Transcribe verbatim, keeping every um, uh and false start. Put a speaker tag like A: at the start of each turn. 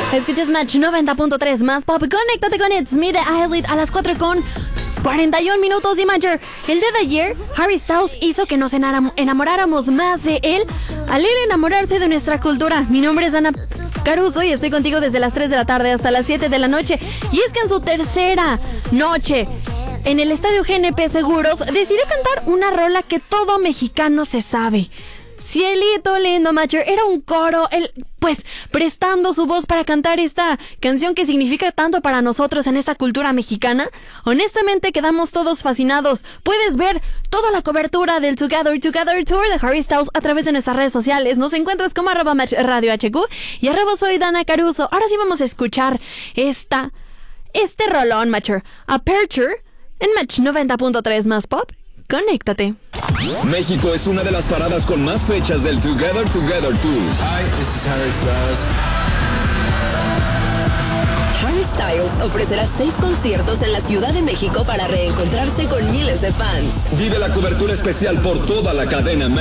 A: Escuchas Match noventa punto tres más pop. Conéctate con It's Me de Eyelid a las cuatro con cuarenta y un minutos. Y Major, el día de ayer, Harry Styles hizo que nos enamoráramos más de él al ir a enamorarse de nuestra cultura. Mi nombre es Ana Caruso y estoy contigo desde las tres de la tarde hasta las siete de la noche. Y es que en su tercera noche en el Estadio G N P Seguros decidió cantar una rola que todo mexicano se sabe. Cielito lindo, Major, era un coro, él, pues, prestando su voz para cantar esta canción que significa tanto para nosotros en esta cultura mexicana. Honestamente quedamos todos fascinados. Puedes ver toda la cobertura del Together Together Tour de Harry Styles a través de nuestras redes sociales. Nos encuentras como arroba Match Radio H Q y arroba soy Dana Caruso. Ahora sí vamos a escuchar esta, este rolón, Major, Aperture, en Match noventa punto tres más pop. Conéctate.
B: México es una de las paradas con más fechas del Together Together Tour.
C: Hi, this is Harry Styles.
D: Harry Styles ofrecerá seis conciertos en la Ciudad de México para reencontrarse con miles de fans.
B: Vive la cobertura especial por toda la cadena